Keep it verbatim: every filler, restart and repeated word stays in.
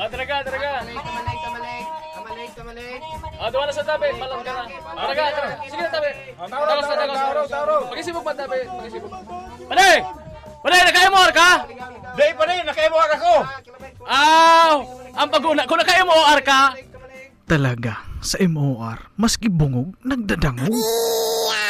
Ah, talaga, talaga. Tamalig, tamalig, tamalig, tamalig. Ah, doon na sa tabi. Malam ka na. Talaga, talaga. Sige na tabi. Taros na, taros. Magisibog ba tabi? Magisibog. Panay! Panay, nakaya mo arka? Day pa rin, nakaibo ako. Aw! Ang paguna, kung nakaya mo arka? Talaga, sa M O R, maski bungog, nagdadangog.